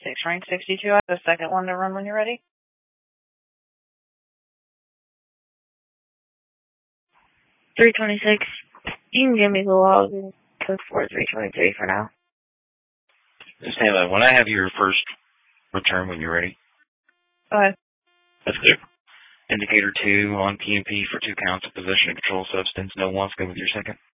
6, rank 62. I have the second one to run when you're ready. 326. You can give me the log and code for 323 for now. Just stand by. When I have your first return when you're ready. Go ahead. That's clear. Indicator 2 on PMP for 2 counts of possession of controlled substance. No wants. Go with your second.